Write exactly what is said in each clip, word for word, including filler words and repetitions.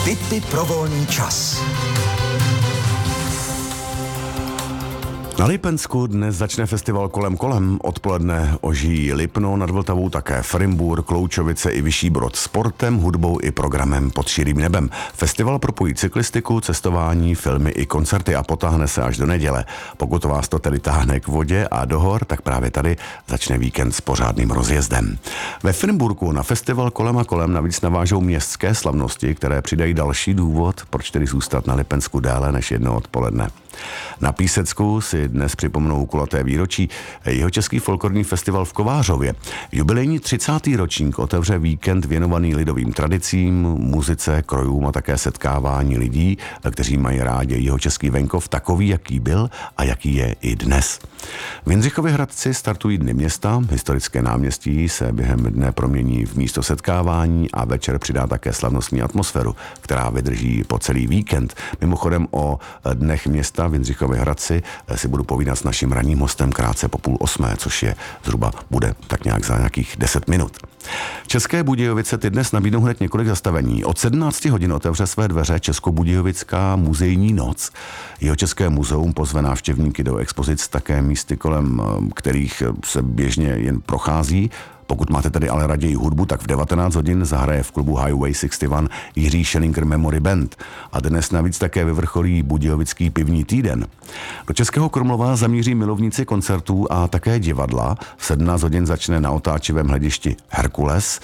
Tipy pro volný čas. Na Lipensku dnes začne festival Kolem kolem. Odpoledne ožijí Lipno, nad Vltavou také Frymbůr, Kloučovice i Vyšší Brod sportem, hudbou i programem Pod širým nebem. Festival propojí cyklistiku, cestování, filmy i koncerty a potáhne se až do neděle. Pokud vás to tedy táhne k vodě a do hor, tak právě tady začne víkend s pořádným rozjezdem. Ve Frymburku na festival Kolem a kolem navíc navážou městské slavnosti, které přidají další důvod, proč tedy zůstat na Lipensku déle než jedno odpoledne. Na Písecku si dnes připomnou kulaté výročí Jihočeský folklorní festival v Kovářově. Jubilejní třicátý ročník otevře víkend věnovaný lidovým tradicím, muzice, krojům a také setkávání lidí, kteří mají rádi jihočeský venkov takový, jaký byl a jaký je i dnes. V Jindřichově Hradci startují Dny města, historické náměstí se během dne promění v místo setkávání a večer přidá také slavnostní atmosféru, která vydrží po celý víkend. Mimochodem o Dnech města v Jindřichově Hradci si budu povídat s naším ranním hostem krátce po půl osmé, což je zhruba bude tak nějak za nějakých deset minut. České Budějovice ty dnes nabídnou hned několik zastavení. Od sedmnácti hodin otevře své dveře Českobudějovická muzejní noc. Jihočeské muzeum pozve návštěvníky do expozic také místy, kolem kterých se běžně jen prochází. Pokud máte tedy ale raději hudbu, tak v devatenáct hodin zahraje v klubu Highway šedesát jedna Jiří Schellinger Memory Band. A dnes navíc také vyvrcholí Budějovický pivní týden. Do Českého Krumlova zamíří milovníci koncertů a také divadla. V sedmnáct hodin začne na otáčivém hledišti Herkules.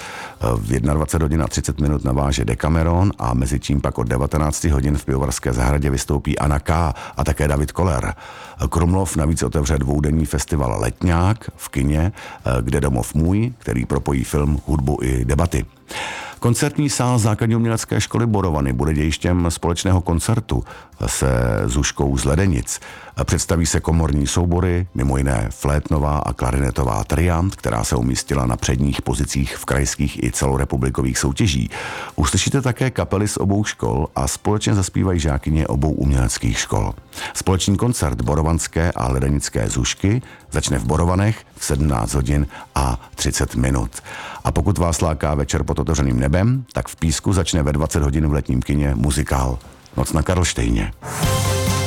V dvacet jedna hodin a třicet minut naváže Decameron a mezi tím pak od devatenáct hodin v Pivovarské zahradě vystoupí Anna K. a také David Koller. Krumlov navíc otevře dvoudenní festival Letňák v kině, Kde domov můj, který propojí film, hudbu i debaty. Koncertní sál Základní umělecké školy Borovany bude dějištěm společného koncertu se Zuškou z Ledenic. Představí se komorní soubory, mimo jiné flétnová a klarinetová triant, která se umístila na předních pozicích v krajských i celorepublikových soutěží. Uslyšíte také kapely z obou škol a společně zaspívají žákyně obou uměleckých škol. Společný koncert borovanské a ledenické Zušky začne v Borovanech v sedmnáct hodin a třicet minut. A pokud vás láká večer pod otevřeným nebem, tak v Písku začne ve dvacet hodin v letním kině muzikál Noc na Karlštejně.